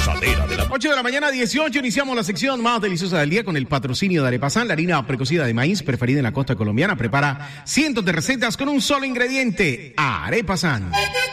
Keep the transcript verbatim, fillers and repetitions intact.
De las ocho de la mañana, dieciocho, iniciamos la sección más deliciosa del día con el patrocinio de Arepasan. La harina precocida de maíz preferida en la costa colombiana prepara cientos de recetas con un solo ingrediente, Arepasan.